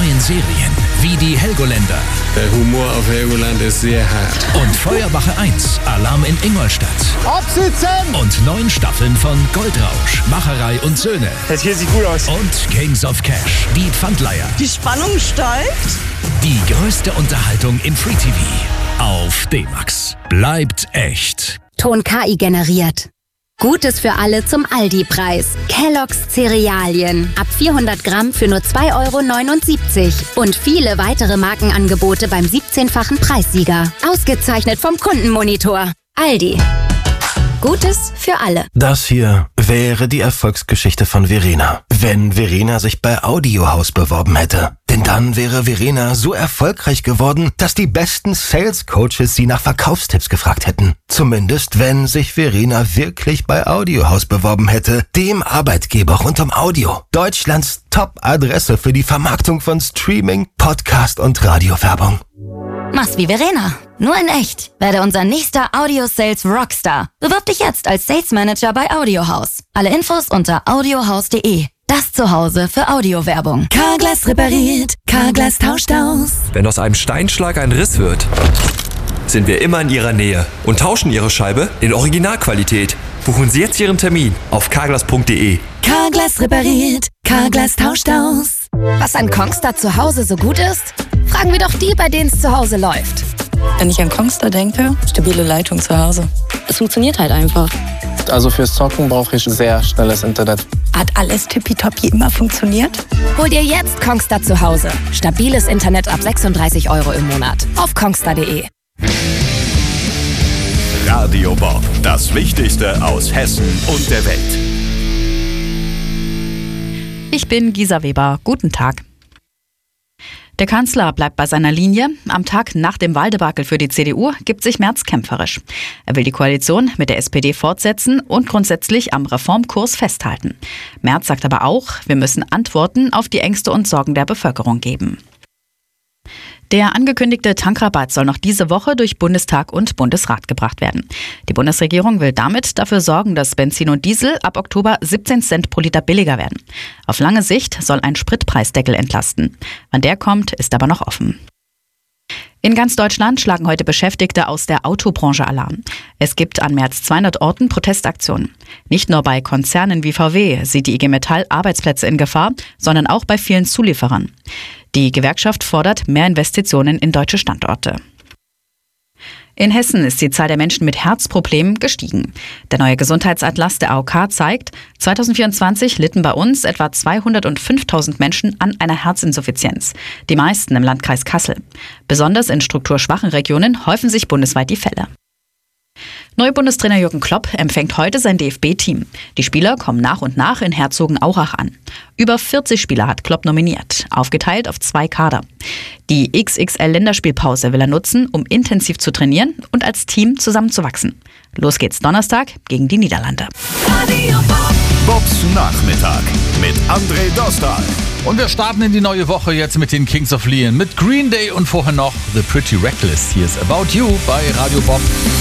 neuen Serien wie die Helgoländer. Der Humor auf Helgoland ist sehr hart. Und Feuerwache 1, Alarm in Ingolstadt. Absitzen! Und 9 Staffeln von Goldrausch, Macherei und Söhne. Das hier sieht gut aus. Und Kings of Cash, die Pfandleiher. Die Spannung steigt. Die größte Unterhaltung im Free TV. Auf D-Max. Bleibt echt. Ton KI generiert. Gutes für alle zum Aldi-Preis. Kellogg's Cerealien. Ab 400 Gramm für nur 2,79 €. Und viele weitere Markenangebote beim 17-fachen Preissieger. Ausgezeichnet vom Kundenmonitor. Aldi. Gutes für alle. Das hier wäre die Erfolgsgeschichte von Verena. Wenn Verena sich bei Audiohaus beworben hätte. Denn dann wäre Verena so erfolgreich geworden, dass die besten Sales-Coaches sie nach Verkaufstipps gefragt hätten. Zumindest, wenn sich Verena wirklich bei Audiohaus beworben hätte, dem Arbeitgeber rund um Audio. Deutschlands Top-Adresse für die Vermarktung von Streaming, Podcast und Radiowerbung. Mach's wie Verena. Nur in echt. Werde unser nächster Audio-Sales Rockstar. Bewirb dich jetzt als Sales Manager bei Audiohaus. Alle Infos unter audiohaus.de. Das Zuhause für Audiowerbung. Carglass repariert, Carglass tauscht aus. Wenn aus einem Steinschlag ein Riss wird, sind wir immer in Ihrer Nähe und tauschen Ihre Scheibe in Originalqualität. Buchen Sie jetzt Ihren Termin auf carglass.de. Carglass repariert, Carglass tauscht aus. Was an Kongstar zu Hause so gut ist? Fragen wir doch die, bei denen es zu Hause läuft. Wenn ich an Kongstar denke, stabile Leitung zu Hause. Es funktioniert halt einfach. Also fürs Zocken brauche ich sehr schnelles Internet. Hat alles tippitoppi immer funktioniert? Hol dir jetzt Kongstar zu Hause. Stabiles Internet ab 36 € im Monat. Auf kongstar.de. Radio Bob, das Wichtigste aus Hessen und der Welt. Ich bin Gisa Weber. Guten Tag. Der Kanzler bleibt bei seiner Linie. Am Tag nach dem Wahldebakel für die CDU gibt sich Merz kämpferisch. Er will die Koalition mit der SPD fortsetzen und grundsätzlich am Reformkurs festhalten. Merz sagt aber auch, wir müssen Antworten auf die Ängste und Sorgen der Bevölkerung geben. Der angekündigte Tankrabatt soll noch diese Woche durch Bundestag und Bundesrat gebracht werden. Die Bundesregierung will damit dafür sorgen, dass Benzin und Diesel ab Oktober 17 Cent pro Liter billiger werden. Auf lange Sicht soll ein Spritpreisdeckel entlasten. Wann der kommt, ist aber noch offen. In ganz Deutschland schlagen heute Beschäftigte aus der Autobranche Alarm. Es gibt an mehr als 200 Orten Protestaktionen. Nicht nur bei Konzernen wie VW sieht die IG Metall Arbeitsplätze in Gefahr, sondern auch bei vielen Zulieferern. Die Gewerkschaft fordert mehr Investitionen in deutsche Standorte. In Hessen ist die Zahl der Menschen mit Herzproblemen gestiegen. Der neue Gesundheitsatlas der AOK zeigt, 2024 litten bei uns etwa 205.000 Menschen an einer Herzinsuffizienz. Die meisten im Landkreis Kassel. Besonders in strukturschwachen Regionen häufen sich bundesweit die Fälle. Neuer Bundestrainer Jürgen Klopp empfängt heute sein DFB-Team. Die Spieler kommen nach und nach in Herzogenaurach an. Über 40 Spieler hat Klopp nominiert, aufgeteilt auf 2 Kader. Die XXL-Länderspielpause will er nutzen, um intensiv zu trainieren und als Team zusammenzuwachsen. Los geht's Donnerstag gegen die Niederlande. Bobs Nachmittag mit André Dostal. Und wir starten in die neue Woche jetzt mit den Kings of Leon, mit Green Day und vorher noch The Pretty Reckless. Hier ist About You bei Radio Bob.